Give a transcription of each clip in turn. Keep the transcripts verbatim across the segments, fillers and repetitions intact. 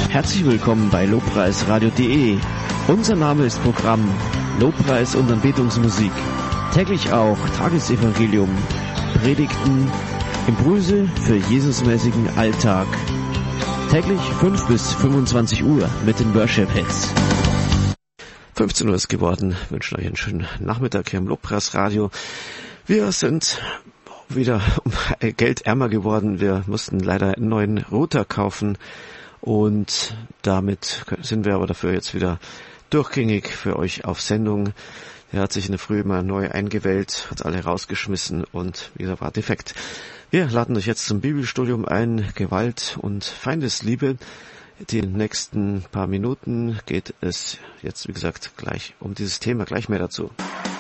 Herzlich willkommen bei Lobpreisradio punkt de. Unser Name ist Programm Lobpreis und Anbetungsmusik. Täglich auch Tagesevangelium, Predigten, Impulse für Jesusmäßigen Alltag. Täglich fünf bis fünfundzwanzig Uhr mit den Worship-Hits. fünfzehn Uhr ist geworden. Ich wünsche euch einen schönen Nachmittag hier im Lobpreisradio. Wir sind wieder um Geld ärmer geworden. Wir mussten leider einen neuen Router kaufen. Und damit sind wir aber dafür jetzt wieder durchgängig für euch auf Sendung. Er hat sich in der Früh mal neu eingewählt, hat alle rausgeschmissen und wie gesagt, war defekt. Wir laden euch jetzt zum Bibelstudium ein, Gewalt und Feindesliebe. Die nächsten paar Minuten geht es jetzt, wie gesagt, gleich um dieses Thema, gleich mehr dazu.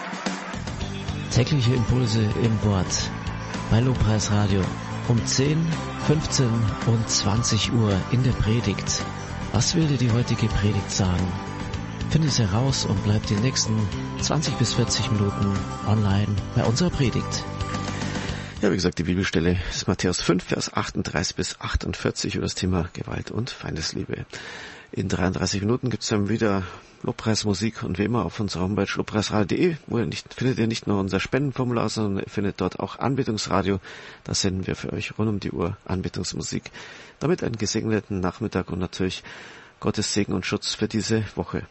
Tägliche Impulse im Wort bei Lobpreisradio. Um zehn, fünfzehn und zwanzig Uhr in der Predigt. Was will dir die heutige Predigt sagen? Finde es heraus und bleib die nächsten zwanzig bis vierzig Minuten online bei unserer Predigt. Ja, wie gesagt, die Bibelstelle ist Matthäus fünf, Vers achtunddreißig bis achtundvierzig über das Thema Gewalt und Feindesliebe. In dreiunddreißig Minuten gibt es dann wieder Lobpreismusik und wie immer auf unserer Homepage lobpreisradio punkt de, wo ihr nicht, findet ihr nicht nur unser Spendenformular, sondern ihr findet dort auch Anbetungsradio. Da senden wir für euch rund um die Uhr Anbetungsmusik. Damit einen gesegneten Nachmittag und natürlich Gottes Segen und Schutz für diese Woche.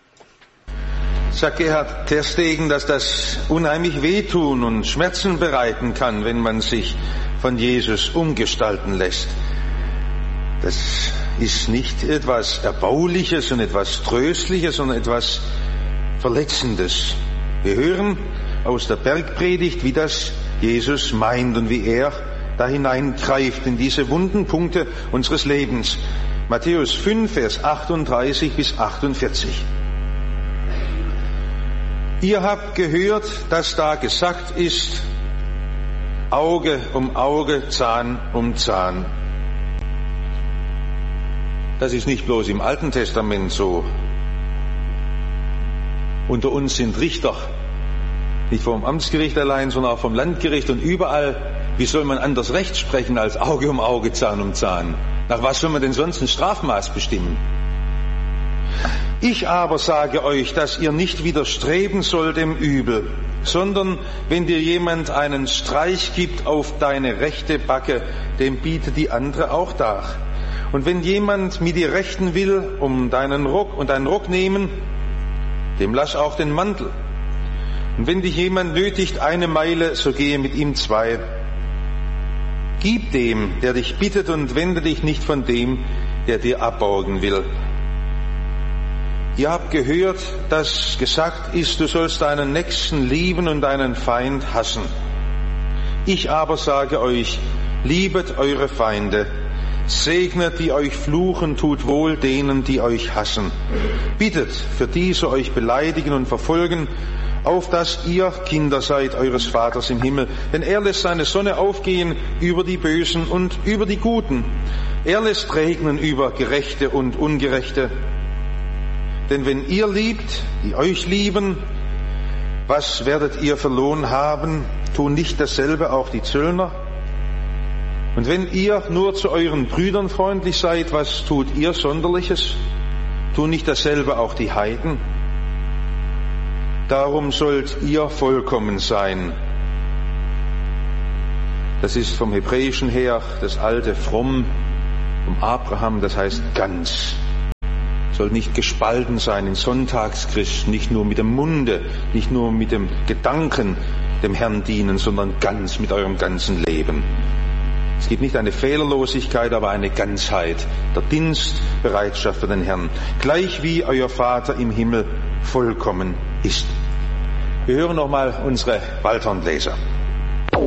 Sagt Gerhard Terstegen, dass das unheimlich wehtun und Schmerzen bereiten kann, wenn man sich von Jesus umgestalten lässt. Das ist nicht etwas Erbauliches und etwas Tröstliches, sondern etwas Verletzendes. Wir hören aus der Bergpredigt, wie das Jesus meint und wie er da hineingreift in diese wunden Punkte unseres Lebens. Matthäus fünf, Vers achtunddreißig bis achtundvierzig. Ihr habt gehört, dass da gesagt ist, Auge um Auge, Zahn um Zahn. Das ist nicht bloß im Alten Testament so. Unter uns sind Richter, nicht vom Amtsgericht allein, sondern auch vom Landgericht und überall. Wie soll man anders Recht sprechen als Auge um Auge, Zahn um Zahn? Nach was soll man denn sonst ein Strafmaß bestimmen? Ich aber sage euch, dass ihr nicht widerstreben sollt dem Übel, sondern wenn dir jemand einen Streich gibt auf deine rechte Backe, dem biete die andere auch dar. Und wenn jemand mit dir rechten will, um deinen Rock und deinen Rock nehmen, dem lass auch den Mantel. Und wenn dich jemand nötigt eine Meile, so gehe mit ihm zwei. Gib dem, der dich bittet, und wende dich nicht von dem, der dir abborgen will. Ihr habt gehört, dass gesagt ist, du sollst deinen Nächsten lieben und deinen Feind hassen. Ich aber sage euch, liebet eure Feinde, segnet, die euch fluchen, tut wohl denen, die euch hassen. Bittet für die, so euch beleidigen und verfolgen, auf dass ihr Kinder seid eures Vaters im Himmel. Denn er lässt seine Sonne aufgehen über die Bösen und über die Guten. Er lässt regnen über Gerechte und Ungerechte. Denn wenn ihr liebt, die euch lieben, was werdet ihr für Lohn haben? Tun nicht dasselbe auch die Zöllner? Und wenn ihr nur zu euren Brüdern freundlich seid, was tut ihr Sonderliches? Tun nicht dasselbe auch die Heiden? Darum sollt ihr vollkommen sein. Das ist vom Hebräischen her das alte Fromm, vom Abraham, das heißt ganz. Soll nicht gespalten sein in Sonntagschristen, nicht nur mit dem Munde, nicht nur mit dem Gedanken dem Herrn dienen, sondern ganz mit eurem ganzen Leben. Es gibt nicht eine Fehlerlosigkeit, aber eine Ganzheit, der Dienstbereitschaft für den Herrn, gleich wie euer Vater im Himmel vollkommen ist. Wir hören nochmal unsere Waldhornbläser.